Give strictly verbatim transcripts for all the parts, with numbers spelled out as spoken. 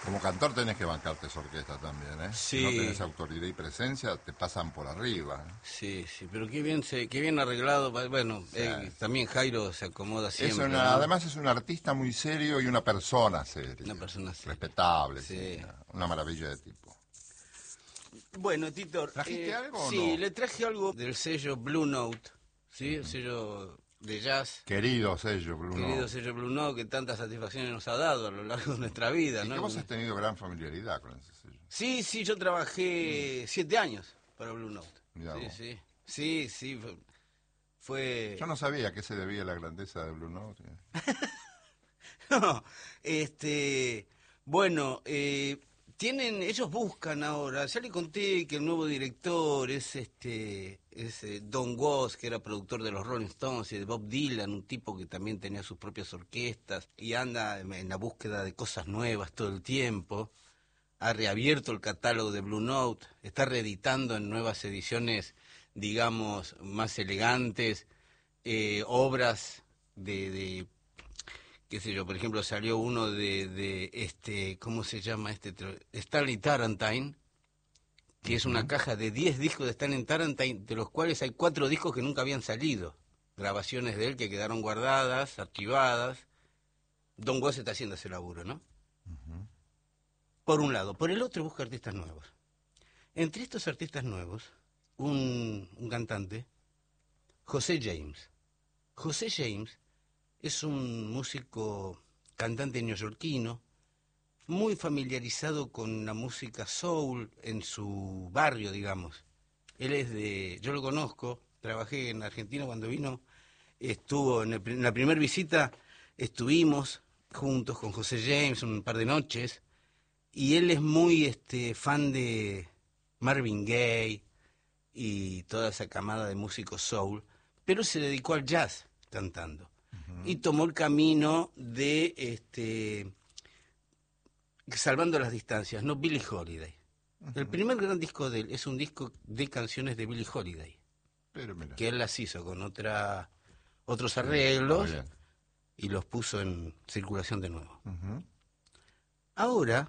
Como cantor tenés que bancarte esa orquesta también, ¿eh? Sí. Si no tenés autoridad y presencia, te pasan por arriba. ¿eh? Sí, sí, pero qué bien se, qué bien arreglado. Bueno, Sí. eh, también Jairo se acomoda Es siempre, una, ¿no? Además es un artista muy serio y una persona seria. Una persona seria. Respetable, Sí. sí, una, una maravilla de tipo. Bueno, Tito, ¿Trajiste eh, algo o sí, no? le traje algo del sello Blue Note, ¿sí? El sello de jazz. Querido sello, Blue Querido Note. sello Blue Note, que tantas satisfacciones nos ha dado a lo largo de nuestra vida, Y ¿no? que vos has tenido gran familiaridad con ese sello. Sí, sí, yo trabajé siete años para Blue Note. Mirá Sí, vos. sí, sí, sí, fue... fue... Yo no sabía a qué se debía la grandeza de Blue Note. No, este, bueno, eh, tienen, ellos buscan ahora, ya le conté que el nuevo director es este, es eh, Don Was, que era productor de los Rolling Stones y de Bob Dylan, un tipo que también tenía sus propias orquestas y anda en, en la búsqueda de cosas nuevas todo el tiempo. Ha reabierto el catálogo de Blue Note, está reeditando en nuevas ediciones, digamos, más elegantes, eh, obras de, de qué sé yo, por ejemplo, salió uno de, de este, ¿cómo se llama este? Stanley Tarantine, que uh-huh. es una caja de diez discos de Stanley Tarantine, de los cuales hay cuatro discos que nunca habían salido, grabaciones de él que quedaron guardadas, archivadas. Don Was está haciendo ese laburo, ¿no? Uh-huh. Por un lado. Por el otro busca artistas nuevos. Entre estos artistas nuevos, un, un cantante, José James. José James es un músico, cantante neoyorquino, muy familiarizado con la música soul en su barrio, digamos. Él es de, yo lo conozco, trabajé en Argentina cuando vino, estuvo en, el, en la primera visita, estuvimos juntos con José James un par de noches, y él es muy este, fan de Marvin Gaye y toda esa camada de músicos soul, pero se dedicó al jazz cantando. Y tomó el camino de, este, salvando las distancias, no Billie Holiday. Uh-huh. El primer gran disco de él es un disco de canciones de Billie Holiday, pero que él las hizo con otra, otros arreglos sí, y los puso en circulación de nuevo. Uh-huh. Ahora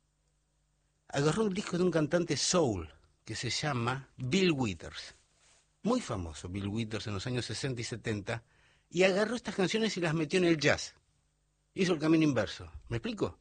agarró un disco de un cantante soul que se llama Bill Withers, muy famoso Bill Withers en los años sesenta y setenta, y agarró estas canciones y las metió en el jazz. Hizo el camino inverso. ¿Me explico?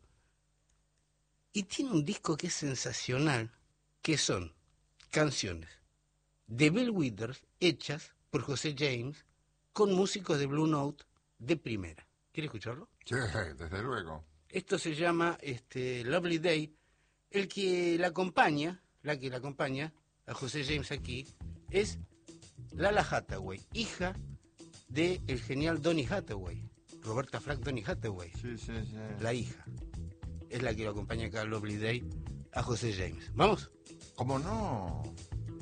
Y tiene un disco que es sensacional, que son canciones de Bill Withers hechas por José James con músicos de Blue Note de primera. ¿Quiere escucharlo? Sí, desde luego. Esto se llama este, Lovely Day. El que la acompaña, la que la acompaña a José James aquí, es Lala Hathaway, hija del genial Donny Hathaway, Roberta Flack Donny Hathaway, sí, sí, sí. La hija, es la que lo acompaña acá a Lovely Day a José James. ¿Vamos? ¿Cómo no?